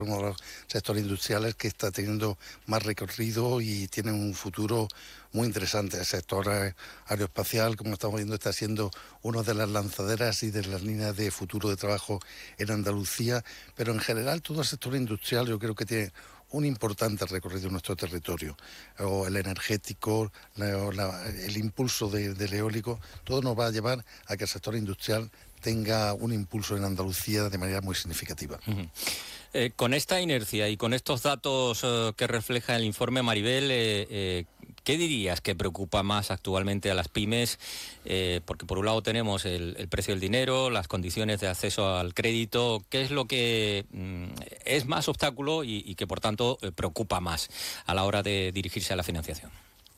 uno de los sectores industriales que está teniendo más recorrido y tiene un futuro muy interesante. El sector aeroespacial, como estamos viendo, está siendo una de las lanzaderas y de las líneas de futuro de trabajo en Andalucía, pero en general todo el sector industrial yo creo que tiene un importante recorrido en nuestro territorio. O el energético, el impulso del eólico, todo nos va a llevar a que el sector industrial tenga un impulso en Andalucía de manera muy significativa. Con esta inercia y con estos datos que refleja el informe, Maribel, ¿qué dirías que preocupa más actualmente a las pymes? Porque por un lado tenemos el precio del dinero, las condiciones de acceso al crédito. ¿Qué es lo que es más obstáculo y que por tanto preocupa más a la hora de dirigirse a la financiación?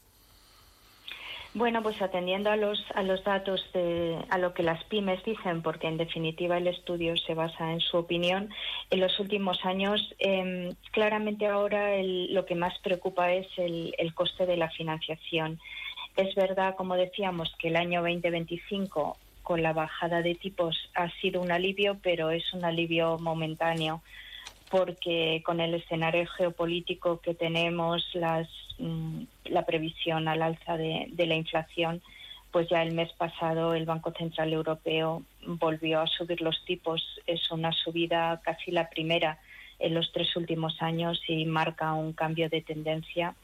Bueno, pues atendiendo a los datos a lo que las pymes dicen, porque en definitiva el estudio se basa en su opinión, en los últimos años, claramente ahora lo que más preocupa es el coste de la financiación. Es verdad, como decíamos, que el año 2025 con la bajada de tipos ha sido un alivio, pero es un alivio momentáneo, porque con el escenario geopolítico que tenemos, la previsión al alza de la inflación, pues ya el mes pasado el Banco Central Europeo volvió a subir los tipos. Es una subida casi la primera en los 3 últimos años y marca un cambio de tendencia.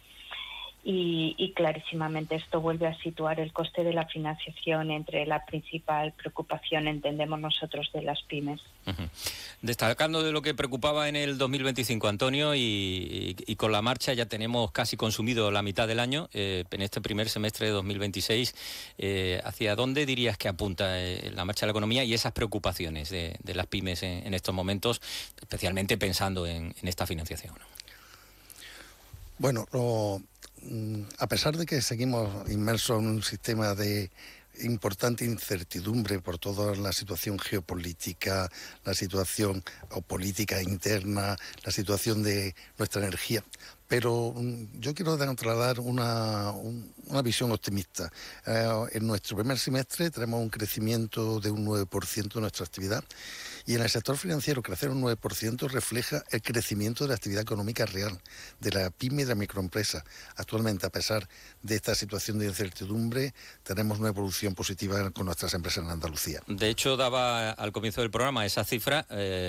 Y clarísimamente esto vuelve a situar el coste de la financiación entre la principal preocupación, entendemos nosotros, de las pymes. Uh-huh. Destacando de lo que preocupaba en el 2025, Antonio, y con la marcha ya tenemos casi consumido la mitad del año, en este primer semestre de 2026, ¿hacia dónde dirías que apunta la marcha de la economía y esas preocupaciones de las pymes en estos momentos, especialmente pensando en esta financiación? Bueno, a pesar de que seguimos inmersos en un sistema de importante incertidumbre por toda la situación geopolítica, la situación política interna, la situación de nuestra energía, pero yo quiero trasladar una visión optimista. En nuestro primer semestre tenemos un crecimiento de un 9% de nuestra actividad y en el sector financiero crecer un 9% refleja el crecimiento de la actividad económica real, de la pyme y de la microempresa. Actualmente, a pesar de esta situación de incertidumbre, tenemos una evolución positiva con nuestras empresas en Andalucía. De hecho, daba al comienzo del programa esa cifra,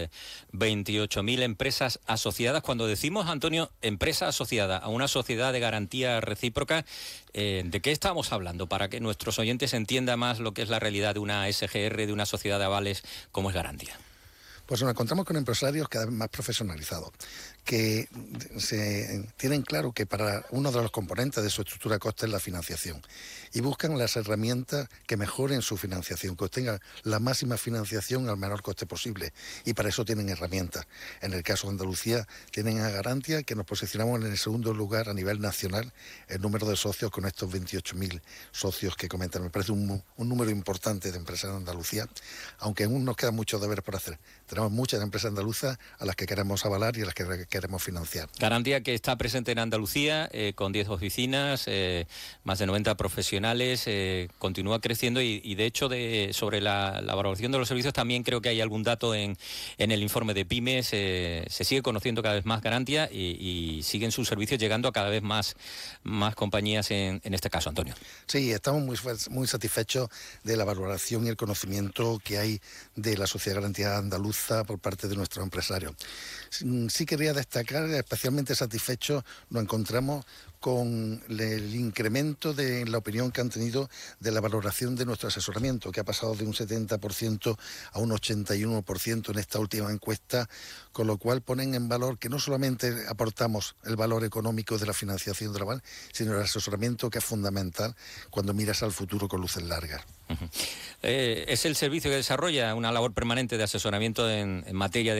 28.000 empresas asociadas. Cuando decimos, Antonio, empresa asociada a una sociedad de garantía recíproca, ¿de qué estamos hablando? Para que nuestros oyentes entiendan más lo que es la realidad de una SGR, de una sociedad de avales como es Garantía. Pues nos encontramos con empresarios cada vez más profesionalizados, que tienen claro que para uno de los componentes de su estructura de costes es la financiación y buscan las herramientas que mejoren su financiación, que obtengan la máxima financiación al menor coste posible, y para eso tienen herramientas. En el caso de Andalucía tienen a Garantía, que nos posicionamos en el segundo lugar a nivel nacional el número de socios, con estos 28.000 socios que comentan. Me parece un número importante de empresas en Andalucía, aunque aún nos queda mucho deber por hacer. Tenemos muchas empresas andaluzas a las que queremos avalar y a las que queremos financiar. Garantía, que está presente en Andalucía con 10 oficinas, más de 90 profesionales, continúa creciendo y de hecho sobre la valoración de los servicios también creo que hay algún dato en el informe de pymes. Se sigue conociendo cada vez más Garantía y siguen sus servicios llegando a cada vez más compañías en este caso, Antonio. Sí, estamos muy satisfechos de la valoración y el conocimiento que hay de la Sociedad Garantía Andaluza por parte de nuestros empresarios. Sí quería destacar, especialmente satisfechos nos encontramos con el incremento de la opinión que han tenido de la valoración de nuestro asesoramiento, que ha pasado de un 70% a un 81% en esta última encuesta, con lo cual ponen en valor que no solamente aportamos el valor económico de la financiación de la banca, sino el asesoramiento, que es fundamental cuando miras al futuro con luces largas. Es el servicio que desarrolla una labor permanente de asesoramiento en materia de